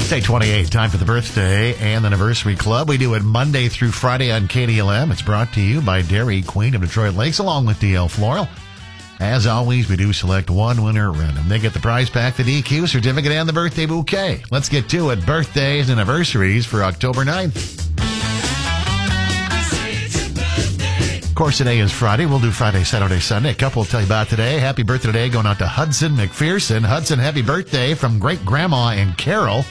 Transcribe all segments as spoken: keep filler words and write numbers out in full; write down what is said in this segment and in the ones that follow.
Day twenty-eight, time for the birthday and anniversary club. We do it Monday through Friday on K D L M. It's brought to you by Dairy Queen of Detroit Lakes, along with D L Floral. As always, we do select one winner at random. They get the prize pack, the D Q certificate, and the birthday bouquet. Let's get to it. Birthdays and anniversaries for October ninth. Of course, today is Friday. We'll do Friday, Saturday, Sunday. A couple will tell you about today. Happy birthday today going out to Hudson McPherson. Hudson, happy birthday from great-grandma and Carol.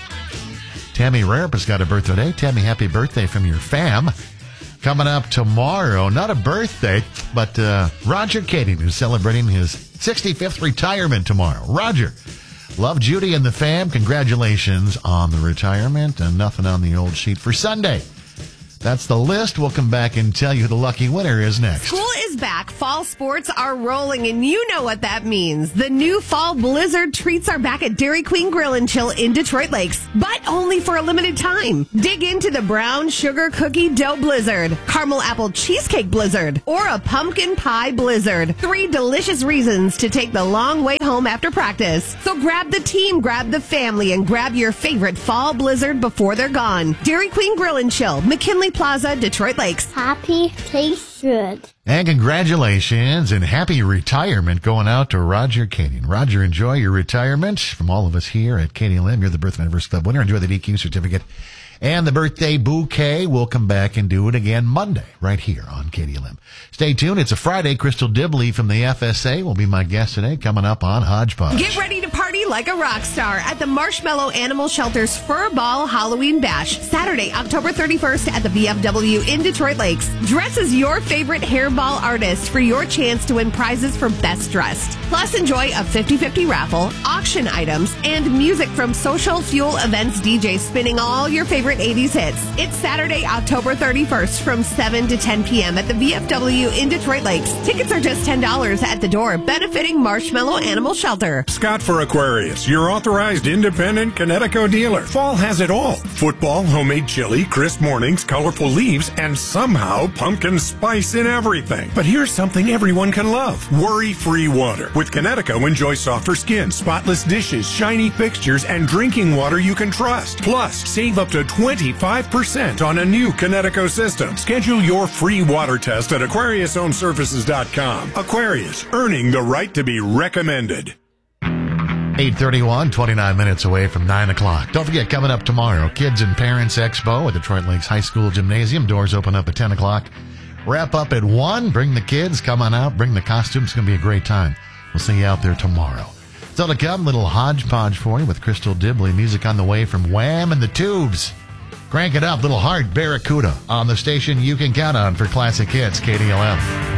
Tammy Rarup has got a birthday today. Tammy, happy birthday from your fam. Coming up tomorrow, not a birthday, but uh, Roger Kading is celebrating his sixty-fifth retirement tomorrow. Roger, love Judy and the fam. Congratulations on the retirement, and nothing on the old sheet for Sunday. That's the list. We'll come back and tell you who the lucky winner is next. School is back. Fall sports are rolling, and you know what that means. The new fall blizzard treats are back at Dairy Queen Grill and Chill in Detroit Lakes, but only for a limited time. Dig into the brown sugar cookie dough blizzard, caramel apple cheesecake blizzard, or a pumpkin pie blizzard. Three delicious reasons to take the long way home after practice. So grab the team, grab the family, and grab your favorite fall blizzard before they're gone. Dairy Queen Grill and Chill, McKinley Plaza, Detroit Lakes. Happy, tastes good. And congratulations and happy retirement going out to Roger Kading. Roger, enjoy your retirement. From all of us here at K D L M, you're the Birthday Anniversary Club winner. Enjoy the D Q certificate and the birthday bouquet. We'll come back and do it again Monday right here on K D L M. Stay tuned. It's a Friday. Crystal Dibley from the F S A will be my guest today, coming up on Hodgepodge. Get ready to party like a rock star at the Marshmallow Animal Shelter's Fur Ball Halloween Bash, Saturday, October thirty-first at the V F W in Detroit Lakes. Dress as your favorite hairball artist for your chance to win prizes for Best Dressed. Plus, enjoy a fifty-fifty raffle, auction items, and music from Social Fuel Events D Js spinning all your favorite eighties hits. It's Saturday, October thirty-first from seven to ten p.m. at the V F W in Detroit Lakes. Tickets are just ten dollars at the door, benefiting Marshmallow Animal Shelter. Scott for Aquarius, your authorized independent Connecticut dealer. Fall has it all. Football, homemade chili, crisp mornings, colorful leaves, and somehow pumpkin spice in everything. But here's something everyone can love. Worry-free water. With Connecticut, enjoy softer skin, spotless dishes, shiny fixtures, and drinking water you can trust. Plus, save up to twenty-five percent on a new Connecticut system. Schedule your free water test at aquarius home services dot com. Aquarius, earning the right to be recommended. eight thirty-one, twenty-nine minutes away from nine o'clock. Don't forget, coming up tomorrow, Kids and Parents Expo at Detroit Lakes High School Gymnasium. Doors open up at ten o'clock. Wrap up at one. Bring the kids. Come on out. Bring the costumes. It's going to be a great time. We'll see you out there tomorrow. Still to come, little hodgepodge for you with Crystal Dibley. Music on the way from Wham and the Tubes. Crank it up, Little Heart Barracuda on the station you can count on for classic hits, K D L M.